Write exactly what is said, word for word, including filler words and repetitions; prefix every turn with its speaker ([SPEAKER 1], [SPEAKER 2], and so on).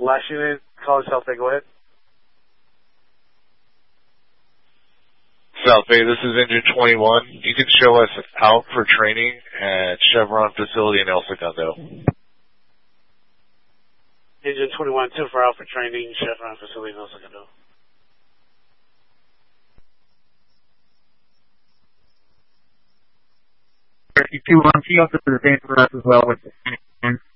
[SPEAKER 1] Last unit, College South Bay, go ahead.
[SPEAKER 2] South Bay, this is Engine twenty-one. You can show us out for training at Chevron facility in El Segundo.
[SPEAKER 1] Engine twenty-one, two for out for training, Chevron facility in El Segundo.
[SPEAKER 3] thirty-two, um, she also for the same for us as well with the